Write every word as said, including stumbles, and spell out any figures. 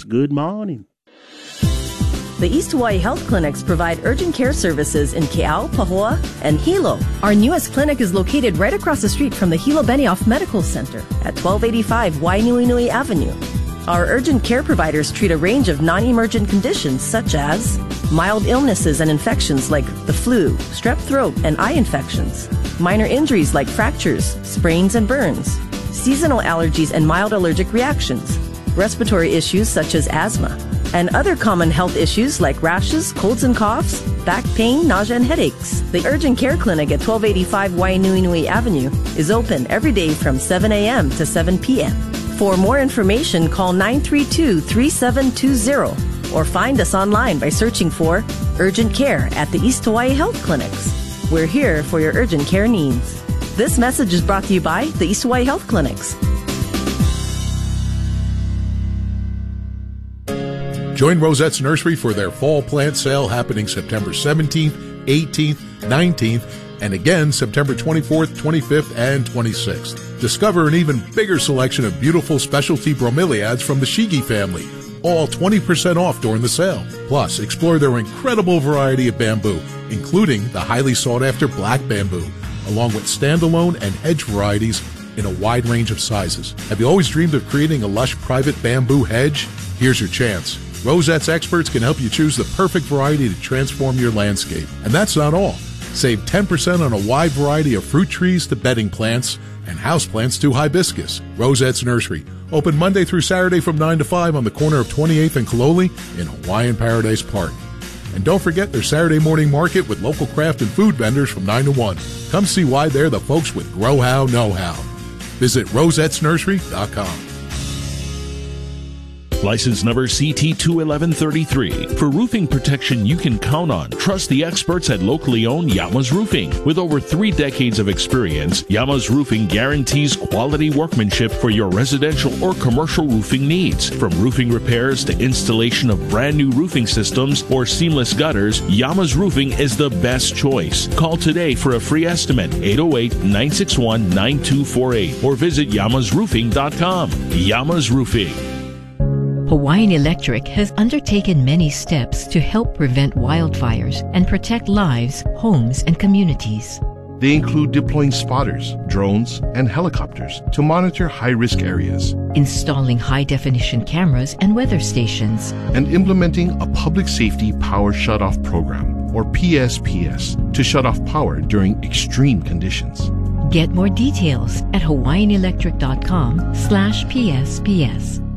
Yes, good morning. The East Hawaii Health Clinics provide urgent care services in Ke'au, Pahoa, and Hilo. Our newest clinic is located right across the street from the Hilo Benioff Medical Center at twelve eighty-five Wainuinui Avenue. Our urgent care providers treat a range of non-emergent conditions such as mild illnesses and infections like the flu, strep throat, and eye infections, minor injuries like fractures, sprains, and burns, seasonal allergies and mild allergic reactions, respiratory issues such as asthma, and other common health issues like rashes, colds and coughs, back pain, nausea, and headaches. The Urgent Care Clinic at twelve eighty-five Wainuinui Avenue is open every day from seven a.m. to seven p.m. For more information, call nine three two, three seven two zero or find us online by searching for Urgent Care at the East Hawaii Health Clinics. We're here for your urgent care needs. This message is brought to you by the East Hawaii Health Clinics. Join Rosette's Nursery for their fall plant sale happening September seventeenth, eighteenth, nineteenth, and again September twenty-fourth, twenty-fifth, and twenty-sixth. Discover an even bigger selection of beautiful specialty bromeliads from the Shigi family, all twenty percent off during the sale. Plus, explore their incredible variety of bamboo, including the highly sought-after black bamboo, along with standalone and hedge varieties in a wide range of sizes. Have you always dreamed of creating a lush private bamboo hedge? Here's your chance. Rosette's experts can help you choose the perfect variety to transform your landscape. And that's not all. Save ten percent on a wide variety of fruit trees to bedding plants and houseplants to hibiscus. Rosette's Nursery, open Monday through Saturday from nine to five on the corner of twenty-eighth and Kaloli in Hawaiian Paradise Park. And don't forget their Saturday morning market with local craft and food vendors from nine to one. Come see why they're the folks with Grow How, Know How. Visit rosettes nursery dot com. License number C T two eleven thirty-three. For roofing protection you can count on, trust the experts at locally owned Yama's Roofing. With over three decades of experience, Yama's Roofing guarantees quality workmanship for your residential or commercial roofing needs. From roofing repairs to installation of brand new roofing systems or seamless gutters, Yama's Roofing is the best choice. Call today for a free estimate, eight oh eight, nine six one, nine two four eight, or visit yamas roofing dot com. Yama's Roofing. Hawaiian Electric has undertaken many steps to help prevent wildfires and protect lives, homes, and communities. They include deploying spotters, drones, and helicopters to monitor high-risk areas, installing high-definition cameras and weather stations, and implementing a Public Safety Power Shutoff Program, or P S P S, to shut off power during extreme conditions. Get more details at hawaiian electric dot com slash P S P S.